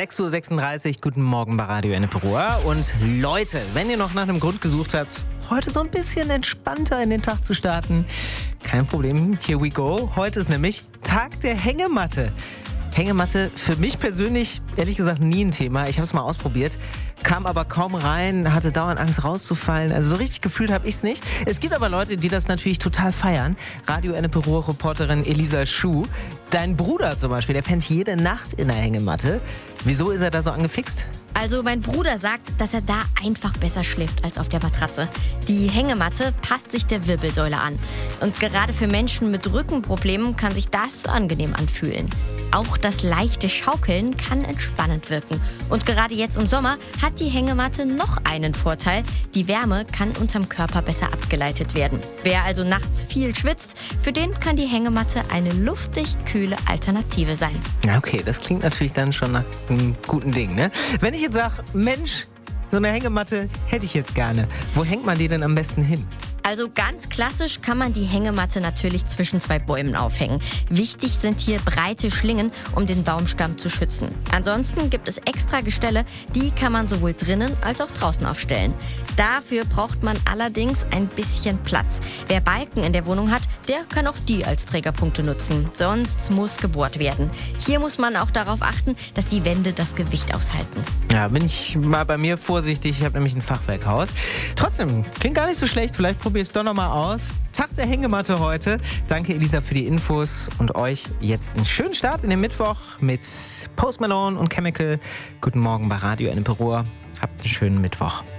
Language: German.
6:36 Uhr, guten Morgen bei Radio Enneperoa. Und Leute, wenn ihr noch nach einem Grund gesucht habt, heute so ein bisschen entspannter in den Tag zu starten, kein Problem, here we go. Heute ist nämlich Tag der Hängematte. Hängematte für mich persönlich, ehrlich gesagt, nie ein Thema. Ich habe es mal ausprobiert, kam aber kaum rein, hatte dauernd Angst rauszufallen. Also so richtig gefühlt habe ich es nicht. Es gibt aber Leute, die das natürlich total feiern. Radio Enneperoa-Reporterin Elisa Schuh. Dein Bruder zum Beispiel, der pennt jede Nacht in der Hängematte. Wieso ist er da so angefixt? Also mein Bruder sagt, dass er da einfach besser schläft als auf der Matratze. Die Hängematte passt sich der Wirbelsäule an. Und gerade für Menschen mit Rückenproblemen kann sich das so angenehm anfühlen. Auch das leichte Schaukeln kann entspannend wirken. Und gerade jetzt im Sommer hat die Hängematte noch einen Vorteil. Die Wärme kann unterm Körper besser abgeleitet werden. Wer also nachts viel schwitzt, für den kann die Hängematte eine luftig kühle Alternative sein. Okay, das klingt natürlich dann schon nach einem guten Ding, ne? Wenn ich jetzt sage, Mensch, so eine Hängematte hätte ich jetzt gerne. Wo hängt man die denn am besten hin? Also ganz klassisch kann man die Hängematte natürlich zwischen zwei Bäumen aufhängen. Wichtig sind hier breite Schlingen, um den Baumstamm zu schützen. Ansonsten gibt es extra Gestelle, die kann man sowohl drinnen als auch draußen aufstellen. Dafür braucht man allerdings ein bisschen Platz. Wer Balken in der Wohnung hat, der kann auch die als Trägerpunkte nutzen. Sonst muss gebohrt werden. Hier muss man auch darauf achten, dass die Wände das Gewicht aushalten. Ja, bin ich mal bei mir vorsichtig. Ich habe nämlich ein Fachwerkhaus. Trotzdem, klingt gar nicht so schlecht. Vielleicht probier es doch noch mal aus. Tag der Hängematte heute. Danke, Elisa, für die Infos und euch jetzt einen schönen Start in den Mittwoch mit Post Malone und Chemical. Guten Morgen bei Radio Enneperoa. Habt einen schönen Mittwoch.